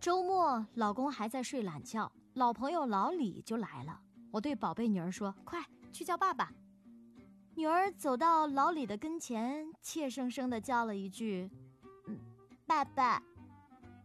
周末老公还在睡懒觉，老朋友老李就来了。我对宝贝女儿说：快去叫爸爸。女儿走到老李的跟前，怯生生地叫了一句：爸爸。